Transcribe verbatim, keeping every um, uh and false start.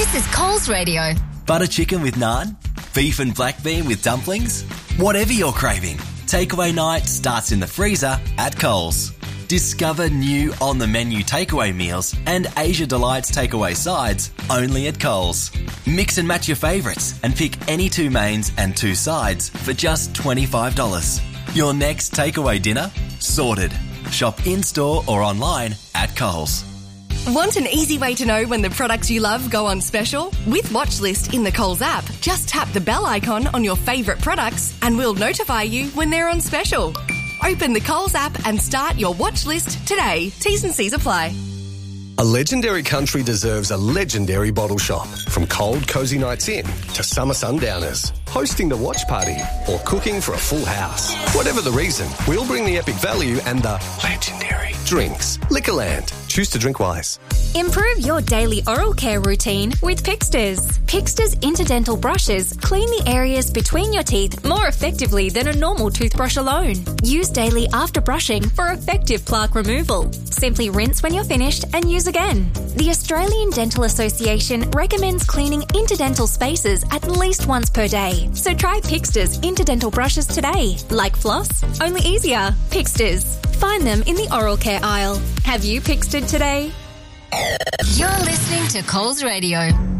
This is Coles Radio. Butter chicken with naan? Beef and black bean with dumplings? Whatever you're craving, takeaway night starts in the freezer at Coles. Discover new on-the-menu takeaway meals and Asia Delights takeaway sides only at Coles. Mix and match your favourites and pick any two mains and two sides for just twenty-five dollars. Your next takeaway dinner? Sorted. Shop in-store or online at Coles. Want an easy way to know when the products you love go on special? With Watchlist in the Coles app, just tap the bell icon on your favourite products and we'll notify you when they're on special. Open the Coles app and start your watch list today. T's and C's apply. A legendary country deserves a legendary bottle shop. From cold, cosy nights in to summer sundowners, hosting the watch party or cooking for a full house. Whatever the reason, we'll bring the epic value and the legendary drinks. Liquorland. Choose to drink wise. Improve your daily oral care routine with Pixters. Pixters Interdental brushes clean the areas between your teeth more effectively than a normal toothbrush alone. Use daily after brushing for effective plaque removal. Simply rinse when you're finished and use again. The Australian Dental Association recommends cleaning interdental spaces at least once per day. So try Pixters Interdental brushes today. Like floss, only easier. Pixters. Find them in the oral care aisle. Have you Pixtered today? You're listening to Coles Radio.